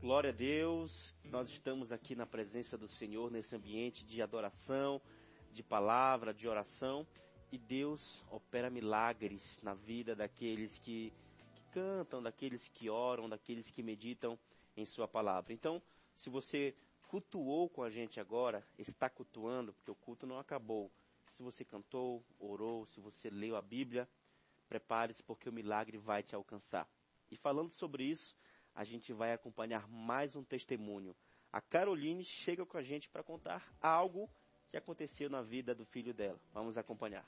Glória a Deus, nós estamos aqui na presença do Senhor, nesse ambiente de adoração, de palavra, de oração, e Deus opera milagres na vida daqueles que cantam, daqueles que oram, daqueles que meditam em sua palavra. Então, se você cultuou com a gente agora, está cultuando, porque o culto não acabou. Se você cantou, orou, se você leu a Bíblia, prepare-se porque o milagre vai te alcançar. E falando sobre isso, a gente vai acompanhar mais um testemunho. A Caroline chega com a gente para contar algo que aconteceu na vida do filho dela. Vamos acompanhar.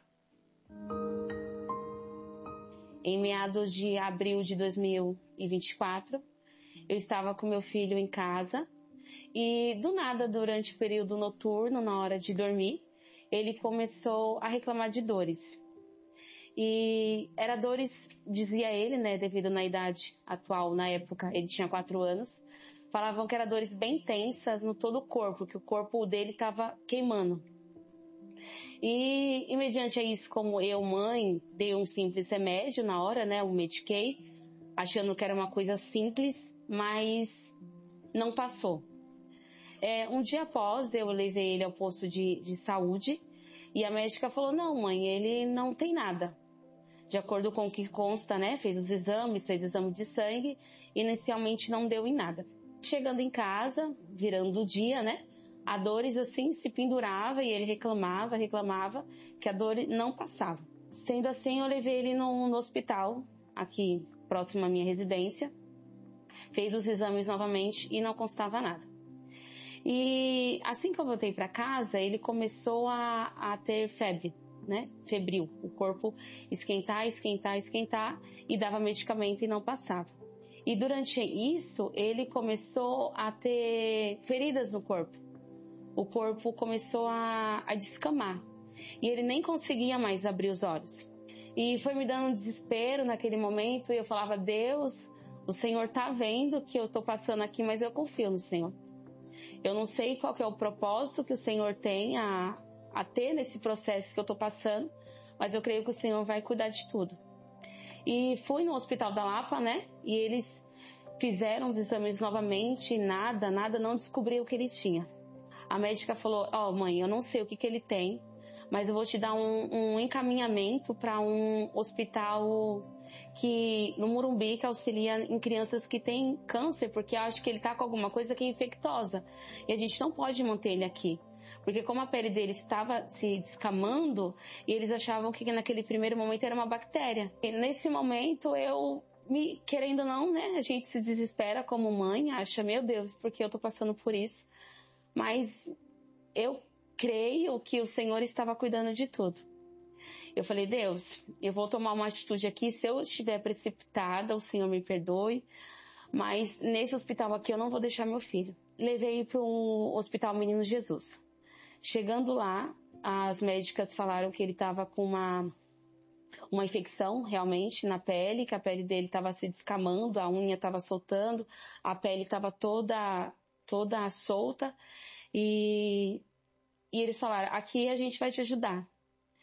Em meados de abril de 2024, eu estava com meu filho em casa e do nada, durante o período noturno, na hora de dormir, ele começou a reclamar de dores. E era dores, dizia ele, né, devido na idade atual, na época, ele tinha 4 anos, falavam que eram dores bem intensas no todo o corpo, que o corpo dele estava queimando. E mediante isso, como eu, mãe, dei um simples remédio na hora, né, o mediquei, achando que era uma coisa simples, mas não passou. Um dia após, eu levei ele ao posto de saúde e a médica falou, não, mãe, ele não tem nada. De acordo com o que consta, né, fez os exames, fez exame de sangue, inicialmente não deu em nada. Chegando em casa, virando o dia, né, a dores assim se pendurava e ele reclamava, que a dor não passava. Sendo assim, eu levei ele no hospital, aqui próximo à minha residência, fez os exames novamente e não constava nada. E assim que eu voltei para casa, ele começou a ter febre, né? Febril, o corpo esquentar e dava medicamento e não passava. E durante isso, ele começou a ter feridas no corpo. O corpo começou a descamar e ele nem conseguia mais abrir os olhos. E foi me dando um desespero naquele momento e eu falava, Deus, o Senhor tá vendo que eu tô passando aqui, mas eu confio no Senhor. Eu não sei qual que é o propósito que o Senhor tem a ter nesse processo que eu estou passando, mas eu creio que o Senhor vai cuidar de tudo. E fui no Hospital da Lapa, né? E eles fizeram os exames novamente, nada, não descobriu o que ele tinha. A médica falou, mãe, eu não sei o que ele tem, mas eu vou te dar um encaminhamento para um hospital no Morumbi, que auxilia em crianças que têm câncer, porque eu acho que ele está com alguma coisa que é infecciosa. E a gente não pode manter ele aqui. Porque como a pele dele estava se descamando, e eles achavam que naquele primeiro momento era uma bactéria. E nesse momento querendo ou não, né, a gente se desespera como mãe, acha, meu Deus, porque eu estou passando por isso. Mas eu creio que o Senhor estava cuidando de tudo. Eu falei, Deus, eu vou tomar uma atitude aqui, se eu estiver precipitada, o Senhor me perdoe, mas nesse hospital aqui eu não vou deixar meu filho. Levei para o Hospital Menino Jesus. Chegando lá, as médicas falaram que ele estava com uma infecção realmente na pele, que a pele dele estava se descamando, a unha estava soltando, a pele estava toda solta e eles falaram, aqui a gente vai te ajudar.